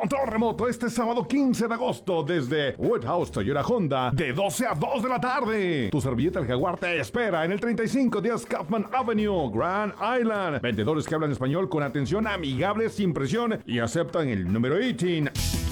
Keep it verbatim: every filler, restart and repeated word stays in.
control remoto este sábado quince de agosto desde Woodhouse Toyota Honda de doce a dos de la tarde. Tu servilleta El Jaguar te espera en el treinta y cinco diez Kaufman Avenue, Grand Island. Vendedores que hablan español con atención amigable, sin presión y aceptan el número dieciocho.